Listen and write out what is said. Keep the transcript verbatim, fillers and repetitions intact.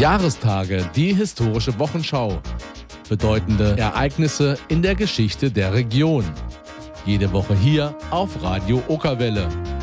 Jahrestage, die historische Wochenschau. Bedeutende Ereignisse in der Geschichte der Region. Jede Woche hier auf Radio Okerwelle.